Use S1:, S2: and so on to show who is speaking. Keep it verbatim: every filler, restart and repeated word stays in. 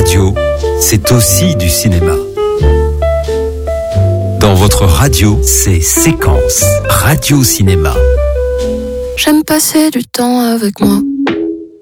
S1: radio, c'est aussi du cinéma. Dans votre radio, c'est Séquence, Radio Cinéma.
S2: J'aime passer du temps avec moi.